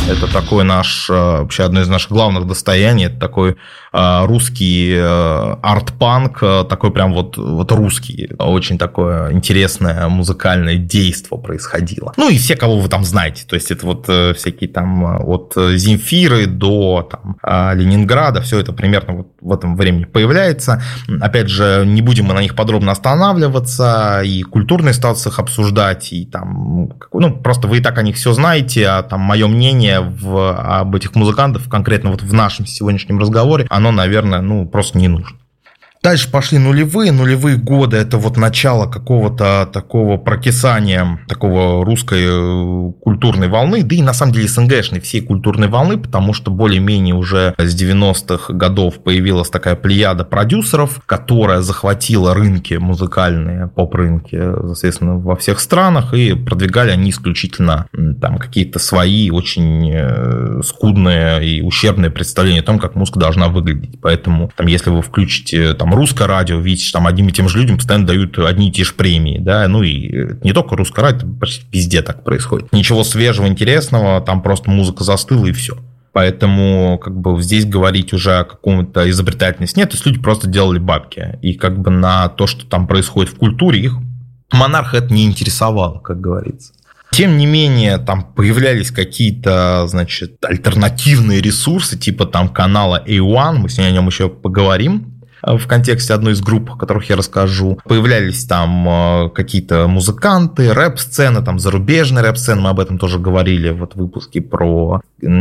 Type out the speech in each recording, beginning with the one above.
Это такой наш, вообще одно из наших главных достояний. Это такой русский арт-панк, такой прям вот русский. Очень такое интересное музыкальное действо происходило. Ну и все, кого вы там знаете. То есть это вот всякие там от Земфиры до там, Ленинграда. Все это примерно вот в этом времени появляется. Опять же, не будем мы на них подробно останавливаться и культурные статусы их обсуждать. И там, ну, просто вы и так о них все знаете. А там мое мнение об этих музыкантах, конкретно вот в нашем сегодняшнем разговоре, оно, наверное, ну, просто не нужно. Дальше пошли нулевые годы, это вот начало какого-то такого прокисания, такого русской культурной волны, да и на самом деле СНГшной всей культурной волны, потому что более-менее уже с 90-х годов появилась такая плеяда продюсеров, которая захватила рынки музыкальные, поп-рынки, естественно, во всех странах, и продвигали они исключительно там какие-то свои очень скудные и ущербные представления о том, как музыка должна выглядеть. Поэтому, там, если вы включите там русское радио, видите, там одним и тем же людям постоянно дают одни и те же премии, да, ну и не только русское радио, почти везде так происходит. Ничего свежего, интересного, там просто музыка застыла и все. Поэтому как бы здесь говорить уже о каком-то изобретательности нет, то есть люди просто делали бабки. И как бы на то, что там происходит в культуре, их монарха это не интересовало, как говорится. Тем не менее, там появлялись какие-то, значит, альтернативные ресурсы, типа там канала A1, мы сегодня о нем еще поговорим, в контексте одной из групп, о которых я расскажу. Появлялись там какие-то музыканты, рэп-сцены, там зарубежные рэп-сцены, мы об этом тоже говорили вот в выпуске про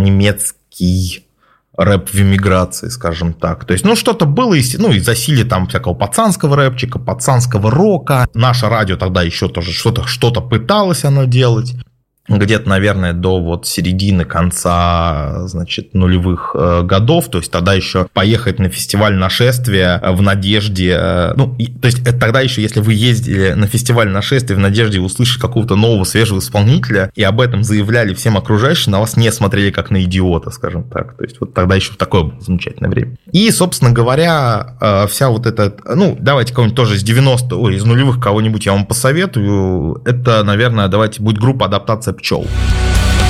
немецкий рэп в эмиграции, скажем так. То есть, ну, что-то было, ну, и засилие там всякого пацанского рэпчика, пацанского рока. Наше радио тогда еще тоже что-то пыталось оно делать. Где-то, наверное, до вот середины, конца, значит, нулевых годов. То есть, тогда еще поехать на фестиваль «Нашествие» в надежде... Ну, то есть, это тогда еще, если вы ездили на фестиваль «Нашествие» в надежде услышать какого-то нового, свежего исполнителя, и об этом заявляли всем окружающим, на вас не смотрели как на идиота, скажем так. То есть, вот тогда еще такое было замечательное время. И, собственно говоря, вся вот эта... Ну, давайте кого-нибудь тоже из нулевых кого-нибудь я вам посоветую. Это, наверное, давайте будет группа «Адаптация пчел».